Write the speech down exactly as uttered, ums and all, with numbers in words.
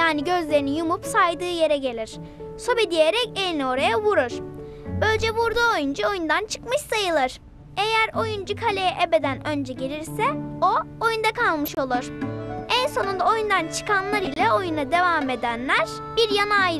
yani gözlerini yumup saydığı yere gelir. Sobe diyerek elini oraya vurur. Böylece vurduğu oyuncu oyundan çıkmış sayılır. Eğer oyuncu kaleye ebeden önce gelirse o oyunda kalmış olur. En sonunda oyundan çıkanlar ile oyuna devam edenler bir yana ayrılır.